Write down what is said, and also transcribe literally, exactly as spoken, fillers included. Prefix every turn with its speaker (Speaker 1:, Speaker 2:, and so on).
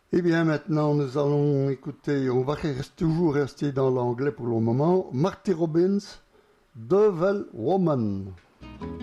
Speaker 1: Eh bien, maintenant, nous allons écouter, on va rester- toujours rester dans l'anglais pour le moment, Marty Robbins, Devil Woman.